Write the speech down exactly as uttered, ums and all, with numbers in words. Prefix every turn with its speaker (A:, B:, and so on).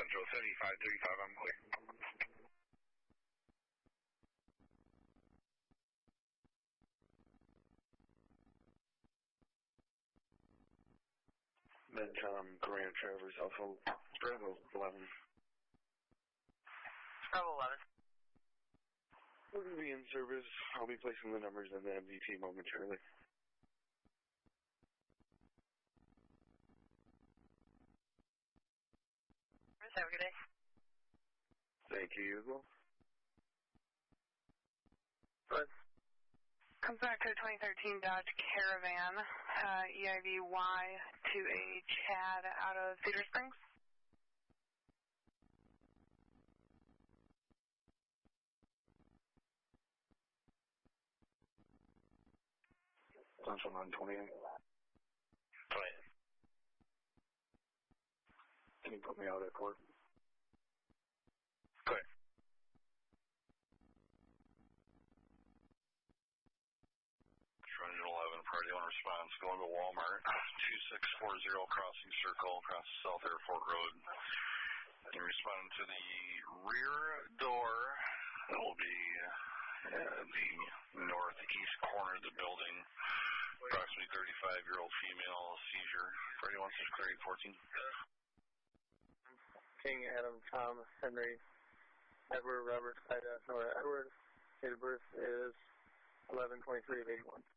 A: Central, seventy-five thirty-five, I'm clear.
B: Medcom, Grand Traverse, Alpha Bravo eleven.
C: Bravo eleven.
B: We're going to be in service. I'll be placing the numbers in the M V T momentarily.
C: Have a good day.
B: Thank you, you as well.
C: Good.
D: Comes back to a twenty thirteen Dodge Caravan, uh, E I V Y to a Chad out of Cedar Springs.
B: Central nine twenty-eight.
A: twenty.
B: Can you put me out at court?
A: Clear. Trojan eleven, party on response, going to Walmart, two six four zero crossing circle across South Airport Road. And responding to the rear door, that will be uh, the northeast corner of the building. Approximately thirty-five-year-old female, seizure. Party wants to clear eight fourteen.
C: King, Adam, Tom, Henry, Edward, Robert, Ida, Nora, Edward. Date of birth is eleven twenty-three of eighty-one.